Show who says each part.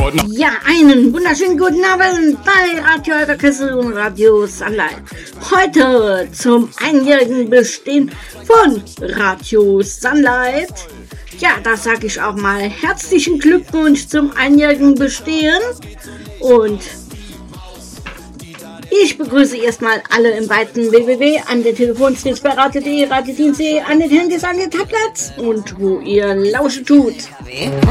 Speaker 1: Ja, einen wunderschönen guten Abend bei Radio Alberkessel und Radio Sunlight. Heute zum einjährigen Bestehen von Radio Sunlight. Ja, da sage ich auch mal herzlichen Glückwunsch zum einjährigen Bestehen. Und ich begrüße erstmal alle im weiten www an den Telefonstreams bei Radio.de, Radio.de, an den Handys, an den Tablets und wo ihr Lausche tut.